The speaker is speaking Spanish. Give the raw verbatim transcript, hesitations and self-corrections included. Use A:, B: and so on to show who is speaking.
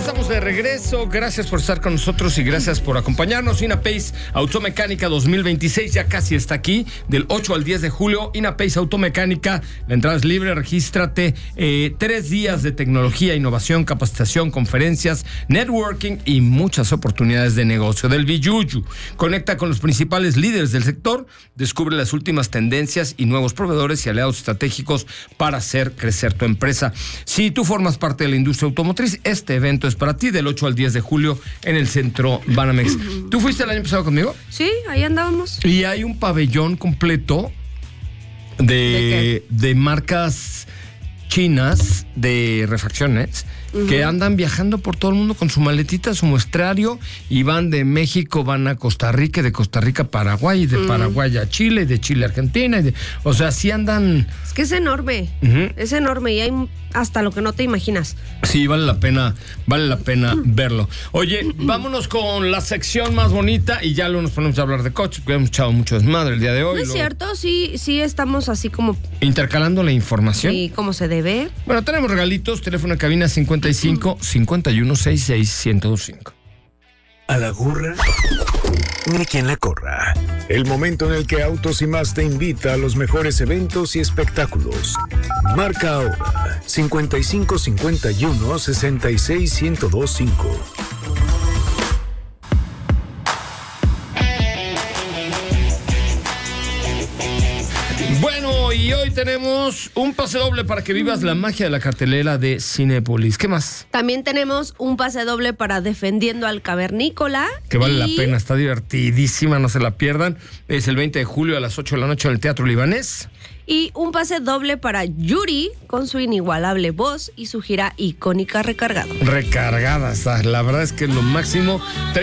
A: estamos de regreso. Gracias por estar con nosotros y gracias por acompañarnos. INAPACE Automecánica dos mil veintiséis ya casi está aquí, del ocho al diez de julio. INAPACE Automecánica, la entrada es libre, regístrate. Eh, tres días de tecnología, innovación, capacitación, conferencias, networking y muchas oportunidades de negocio del Biyuyu. Conecta con los principales líderes del sector, descubre las últimas tendencias y nuevos proveedores y aliados estratégicos para hacer crecer tu empresa. Si tú formas parte de la industria automotriz, este evento es para ti del ocho al diez de julio en el centro Banamex. ¿Tú fuiste el año pasado conmigo?
B: Sí, ahí andábamos.
A: Y hay un pabellón completo de, ¿De, de marcas chinas de refacciones uh-huh. que andan viajando por todo el mundo con su maletita, su muestrario, y van de México, van a Costa Rica, y de Costa Rica a Paraguay, y de uh-huh. Paraguay a Chile, y de Chile a Argentina. Y de, o sea, sí andan...
B: Es que es enorme, uh-huh. es enorme y hay hasta lo que no te imaginas.
A: Sí, vale la pena, vale la pena uh-huh. verlo. Oye, uh-huh. vámonos con la sección más bonita y ya luego nos ponemos a hablar de coches, porque hemos echado mucho desmadre el día de hoy.
B: ¿No es
A: lo...
B: cierto? Sí, sí estamos así como...
A: intercalando la información.
B: Y como se debe.
A: Bueno, tenemos regalitos, teléfono de cabina cincuenta y cinco, cincuenta y uno, sesenta y seis, ciento veinticinco.
C: A la gorra, ni quien la corra. El momento en el que Autos y Más te invita a los mejores eventos y espectáculos. Marca ahora cincuenta y cinco, cincuenta y uno, sesenta y seis, ciento veinticinco.
A: Bueno, y hoy tenemos un pase doble para que vivas la magia de la cartelera de Cinépolis. ¿Qué más?
B: También tenemos un pase doble para Defendiendo al Cavernícola.
A: Que vale
B: y...
A: la pena, está divertidísima, no se la pierdan. Es el veinte de julio a las ocho de la noche en el Teatro Libanés.
B: Y un pase doble para Yuri, con su inigualable voz y su gira icónica Recargado.
A: Recargada, la verdad es que es lo máximo.